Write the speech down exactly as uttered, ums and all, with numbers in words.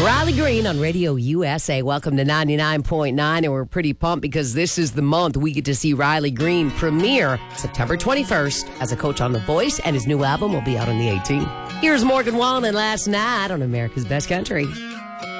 Riley Green on Radio U S A. Welcome to ninety-nine point nine, and we're pretty pumped because this is the month we get to see Riley Green premiere September twenty-first as a coach on The Voice, and his new album will be out on the eighteenth. Here's Morgan Wallen Last Night on America's Best Country.